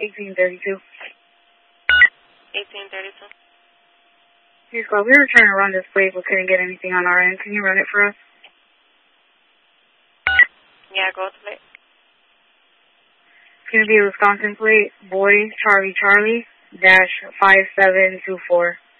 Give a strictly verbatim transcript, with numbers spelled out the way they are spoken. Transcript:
eighteen thirty-two. eighteen thirty-two. Hey, Scott, we were trying to run this plate but couldn't get anything on our end. Can you run it for us? Yeah, go to plate. It's going to be a Wisconsin plate, boy, Charlie, Charlie, dash five seven two four.